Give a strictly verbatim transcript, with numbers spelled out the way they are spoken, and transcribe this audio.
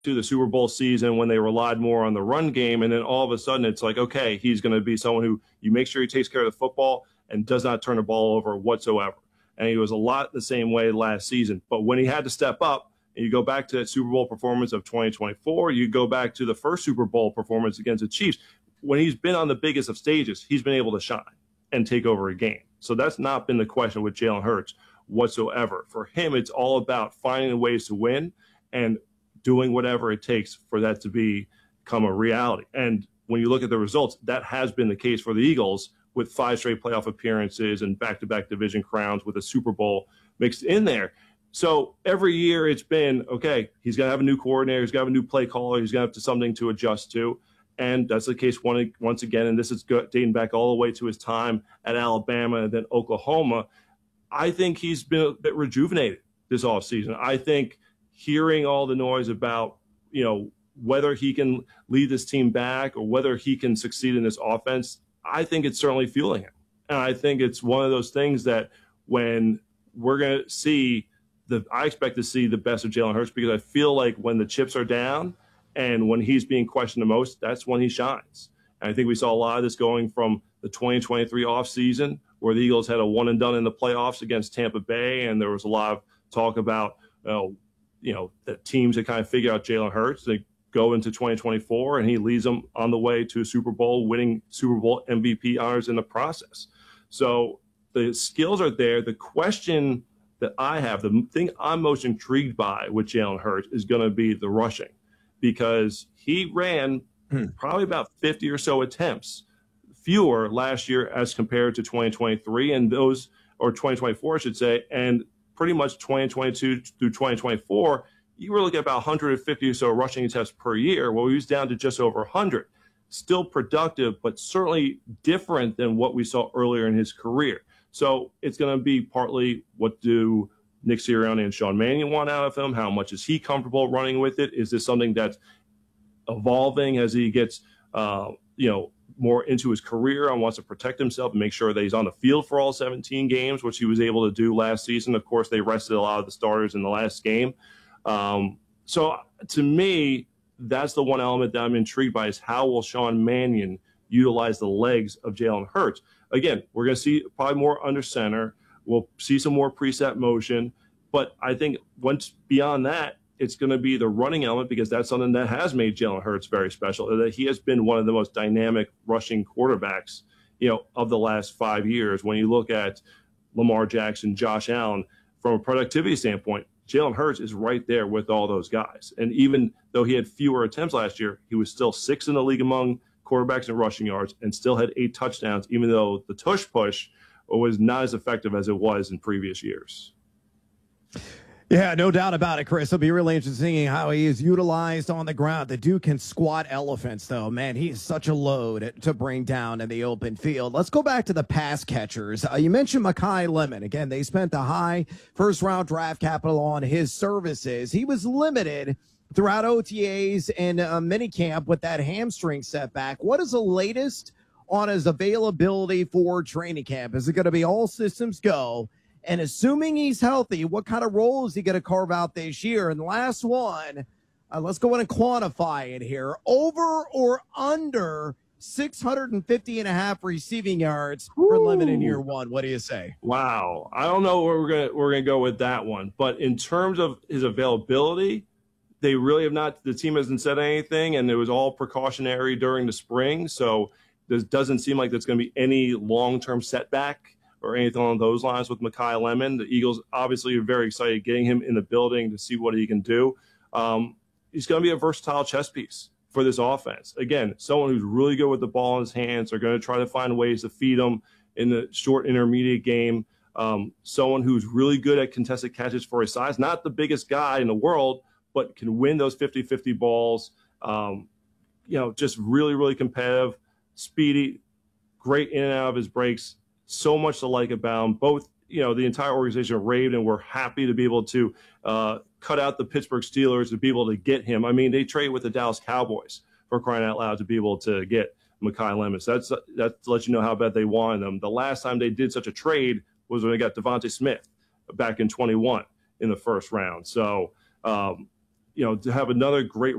to the Super Bowl season when they relied more on the run game. And then all of a sudden it's like, okay, he's going to be someone who you make sure he takes care of the football and does not turn the ball over whatsoever. And he was a lot the same way last season. But when he had to step up, and you go back to that Super Bowl performance of twenty twenty-four, you go back to the first Super Bowl performance against the Chiefs. When he's been on the biggest of stages, he's been able to shine and take over a game. So that's not been the question with Jalen Hurts whatsoever. For him, it's all about finding ways to win and doing whatever it takes for that to be, become a reality. And when you look at the results, that has been the case for the Eagles with five straight playoff appearances and back-to-back division crowns with a Super Bowl mixed in there. So every year it's been, okay, he's going to have a new coordinator, he's going to have a new play caller, he's going to have to, something to adjust to. And that's the case one, once again, and this is dating back all the way to his time at Alabama and then Oklahoma. I think he's been a bit rejuvenated this offseason. I think hearing all the noise about, you know, whether he can lead this team back or whether he can succeed in this offense, I think it's certainly fueling him. And I think it's one of those things that when we're going to see the, I expect to see the best of Jalen Hurts, because I feel like when the chips are down and when he's being questioned the most, that's when he shines. And I think we saw a lot of this going from the twenty twenty-three offseason, where the Eagles had a one and done in the playoffs against Tampa Bay. And there was a lot of talk about, uh, you know, that teams had kind of figured out Jalen Hurts. They go into twenty twenty-four and he leads them on the way to a Super Bowl, winning Super Bowl M V P honors in the process. So the skills are there. The question that I have, the thing I'm most intrigued by with Jalen Hurts is going to be the rushing, because he ran hmm. probably about fifty or so attempts fewer last year as compared to twenty twenty-three, and those, or twenty twenty-four, I should say, and pretty much twenty twenty-two through twenty twenty-four, you were looking at about one hundred fifty or so rushing attempts per year. Well, he was down to just over one hundred. Still productive, but certainly different than what we saw earlier in his career. So it's going to be partly, what do Nick Sirianni and Sean Mannion want out of him? How much is he comfortable running with it? Is this something that's evolving as he gets, uh, you know, more into his career and wants to protect himself and make sure that he's on the field for all seventeen games, which he was able to do last season? Of course, they rested a lot of the starters in the last game. Um, so to me, that's the one element that I'm intrigued by, is how will Sean Mannion utilize the legs of Jalen Hurts? Again, we're going to see probably more under center. We'll see some more preset motion. But I think once beyond that, it's going to be the running element, because that's something that has made Jalen Hurts very special, that he has been one of the most dynamic rushing quarterbacks, you know, of the last five years. When you look at Lamar Jackson, Josh Allen, from a productivity standpoint, Jalen Hurts is right there with all those guys. And even though he had fewer attempts last year, he was still sixth in the league among quarterbacks in rushing yards and still had eight touchdowns, even though the tush push was not as effective as it was in previous years. Yeah, no doubt about it, Chris. It'll be really interesting how he is utilized on the ground. The dude can squat elephants, though. Man, he is such a load to bring down in the open field. Let's go back to the pass catchers. Uh, you mentioned Makai Lemon. Again, they spent the high first-round draft capital on his services. He was limited throughout O T As and uh, minicamp with that hamstring setback. What is the latest on his availability for training camp? Is it going to be all systems go? And assuming he's healthy, what kind of role is he going to carve out this year? And the last one, uh, let's go in and quantify it here. Over or under six hundred fifty and a half receiving yards Ooh. for Lemon in year one. What do you say? Wow. I don't know where we're going to, we're going to go with that one. But in terms of his availability, they really have not, the team hasn't said anything, and it was all precautionary during the spring. So there doesn't seem like there's going to be any long-term setback or anything along those lines with Makai Lemon. The Eagles obviously are very excited getting him in the building to see what he can do. Um, he's going to be a versatile chess piece for this offense. Again, someone who's really good with the ball in his hands. They're going to try to find ways to feed him in the short intermediate game. Um, someone who's really good at contested catches for his size. Not the biggest guy in the world, but can win those fifty-fifty balls. Um, you know, just really, really competitive, speedy, great in and out of his breaks. So much to like about him. Both, you know, the entire organization raved and were happy to be able to uh, cut out the Pittsburgh Steelers to be able to get him. I mean, they traded with the Dallas Cowboys, for crying out loud, to be able to get Makai Lemon. So that's, that lets you know how bad they wanted him. The last time they did such a trade was when they got Devontae Smith back in twenty-one in the first round. So, um, you know, to have another great